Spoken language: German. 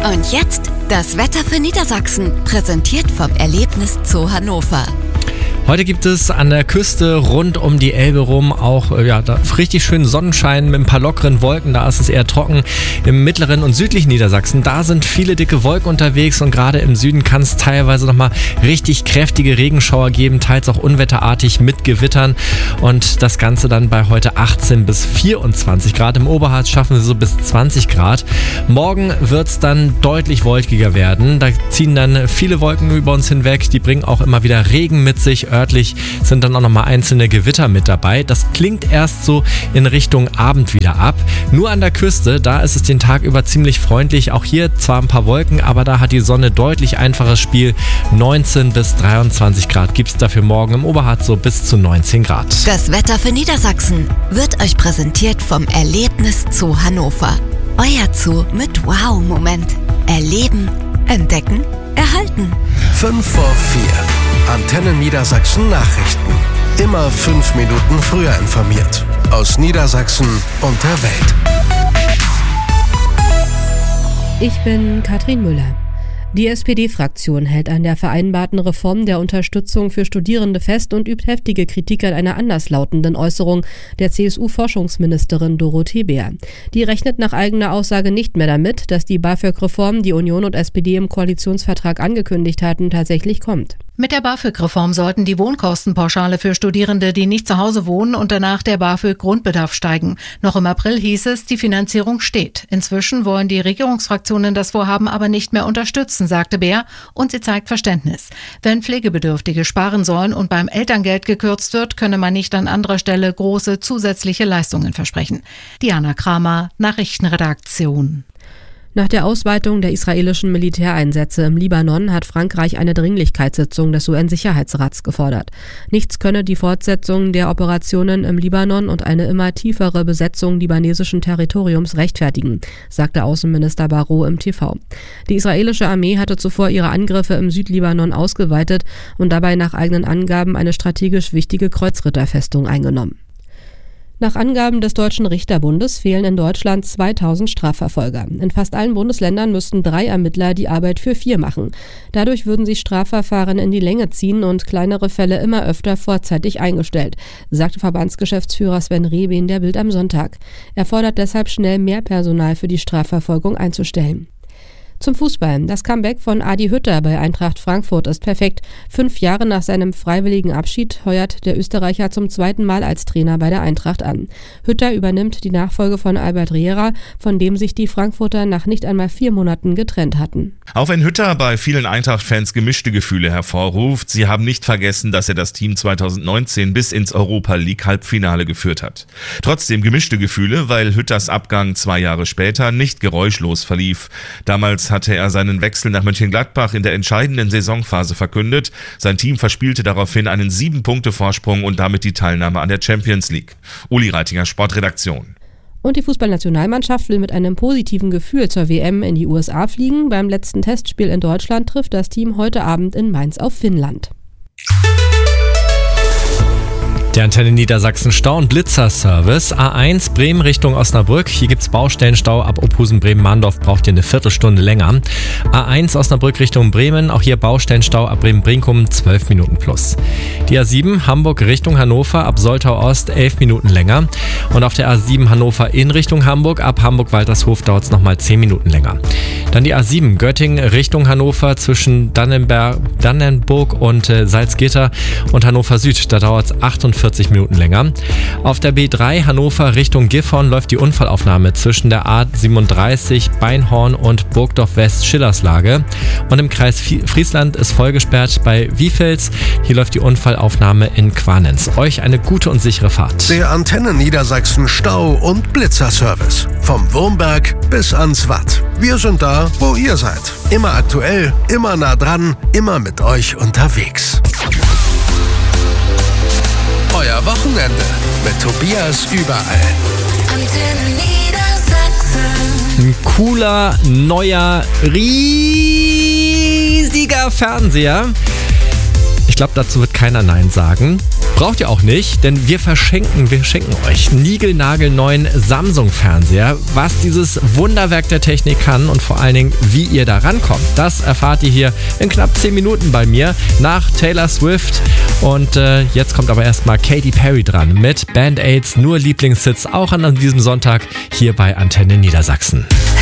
Und jetzt das Wetter für Niedersachsen, präsentiert vom Erlebnis Zoo Hannover. Heute gibt es an der Küste rund um die Elbe rum auch da richtig schön Sonnenschein mit ein paar lockeren Wolken. Da ist es eher trocken. Im mittleren und südlichen Niedersachsen, da sind viele dicke Wolken unterwegs und gerade im Süden kann es teilweise nochmal richtig kräftige Regenschauer geben, teils auch unwetterartig mit Gewittern und das Ganze dann bei heute 18 bis 24 Grad. Im Oberharz schaffen wir so bis 20 Grad. Morgen wird es dann deutlich wolkiger werden. Da ziehen dann viele Wolken über uns hinweg. Die bringen auch immer wieder Regen mit sich. Örtlich sind dann auch nochmal einzelne Gewitter mit dabei. Das klingt erst so in Richtung Abend wieder ab. Nur an der Küste, da ist es den Tag über ziemlich freundlich. Auch hier zwar ein paar Wolken, aber da hat die Sonne deutlich einfaches Spiel. 19 bis 23 Grad gibt es dafür morgen, im Oberharz so bis zu 19 Grad. Das Wetter für Niedersachsen wird euch präsentiert vom Erlebnis Zoo Hannover. Euer Zoo mit Wow-Moment. Erleben, entdecken, erhalten. 5 vor 4. Antenne Niedersachsen Nachrichten. Immer 5 Minuten früher informiert. Aus Niedersachsen und der Welt. Ich bin Katrin Müller. Die SPD-Fraktion hält an der vereinbarten Reform der Unterstützung für Studierende fest und übt heftige Kritik an einer anderslautenden Äußerung der CSU-Forschungsministerin Dorothee Bär. Die rechnet nach eigener Aussage nicht mehr damit, dass die BAföG-Reform, die Union und SPD im Koalitionsvertrag angekündigt hatten, tatsächlich kommt. Mit der BAföG-Reform sollten die Wohnkostenpauschale für Studierende, die nicht zu Hause wohnen, und danach der BAföG-Grundbedarf steigen. Noch im April hieß es, die Finanzierung steht. Inzwischen wollen die Regierungsfraktionen das Vorhaben aber nicht mehr unterstützen, sagte Bär, und sie zeigt Verständnis. Wenn Pflegebedürftige sparen sollen und beim Elterngeld gekürzt wird, könne man nicht an anderer Stelle große zusätzliche Leistungen versprechen. Diana Kramer, Nachrichtenredaktion. Nach der Ausweitung der israelischen Militäreinsätze im Libanon hat Frankreich eine Dringlichkeitssitzung des UN-Sicherheitsrats gefordert. Nichts könne die Fortsetzung der Operationen im Libanon und eine immer tiefere Besetzung libanesischen Territoriums rechtfertigen, sagte Außenminister Barrot im TV. Die israelische Armee hatte zuvor ihre Angriffe im Südlibanon ausgeweitet und dabei nach eigenen Angaben eine strategisch wichtige Kreuzritterfestung eingenommen. Nach Angaben des Deutschen Richterbundes fehlen in Deutschland 2000 Strafverfolger. In fast allen Bundesländern müssten 3 Ermittler die Arbeit für 4 machen. Dadurch würden sich Strafverfahren in die Länge ziehen und kleinere Fälle immer öfter vorzeitig eingestellt, sagte Verbandsgeschäftsführer Sven Rehbein der Bild am Sonntag. Er fordert deshalb schnell mehr Personal für die Strafverfolgung einzustellen. Zum Fußball. Das Comeback von Adi Hütter bei Eintracht Frankfurt ist perfekt. 5 Jahre nach seinem freiwilligen Abschied heuert der Österreicher zum 2. Mal als Trainer bei der Eintracht an. Hütter übernimmt die Nachfolge von Albert Riera, von dem sich die Frankfurter nach nicht einmal 4 Monaten getrennt hatten. Auch wenn Hütter bei vielen Eintracht-Fans gemischte Gefühle hervorruft, sie haben nicht vergessen, dass er das Team 2019 bis ins Europa-League-Halbfinale geführt hat. Trotzdem gemischte Gefühle, weil Hütters Abgang 2 Jahre später nicht geräuschlos verlief. Damals hatte er seinen Wechsel nach Mönchengladbach in der entscheidenden Saisonphase verkündet. Sein Team verspielte daraufhin einen 7-Punkte-Vorsprung und damit die Teilnahme an der Champions League. Uli Reitinger, Sportredaktion. Und die Fußballnationalmannschaft will mit einem positiven Gefühl zur WM in die USA fliegen. Beim letzten Testspiel in Deutschland trifft das Team heute Abend in Mainz auf Finnland. Der Antenne Niedersachsen Stau- und Blitzer-Service. A1 Bremen Richtung Osnabrück. Hier gibt es Baustellenstau. Ab Ophusen Bremen-Mahndorf braucht ihr eine Viertelstunde länger. A1 Osnabrück Richtung Bremen. Auch hier Baustellenstau ab Bremen-Brinkum 12 Minuten plus. Die A7 Hamburg Richtung Hannover. Ab Soltau Ost 11 Minuten länger. Und auf der A7 Hannover in Richtung Hamburg. Ab Hamburg-Waltershof dauert es nochmal 10 Minuten länger. Dann die A7 Göttingen Richtung Hannover zwischen Dannenburg und Salzgitter und Hannover Süd. Da dauert es 48 Minuten länger. Auf der B3 Hannover Richtung Gifhorn läuft die Unfallaufnahme zwischen der A37 Beinhorn und Burgdorf West Schillerslage. Und im Kreis Friesland ist vollgesperrt bei Wiefels. Hier läuft die Unfallaufnahme in Quarnens. Euch eine gute und sichere Fahrt. Der Antenne Niedersachsen Stau- und Blitzerservice. Vom Wurmberg bis ans Watt. Wir sind da, wo ihr seid. Immer aktuell, immer nah dran, immer mit euch unterwegs. Euer Wochenende mit Tobias überall. Antenne Niedersachsen. Ein cooler, neuer, riesiger Fernseher. Ich glaube, dazu wird keiner Nein sagen. Braucht ihr auch nicht, denn wir schenken euch niegelnagelneuen Samsung-Fernseher. Was dieses Wunderwerk der Technik kann und vor allen Dingen, wie ihr da rankommt, das erfahrt ihr hier in knapp 10 Minuten bei mir nach Taylor Swift. Und jetzt kommt aber erstmal Katy Perry dran mit Band-Aids, nur Lieblingshits, auch an diesem Sonntag hier bei Antenne Niedersachsen.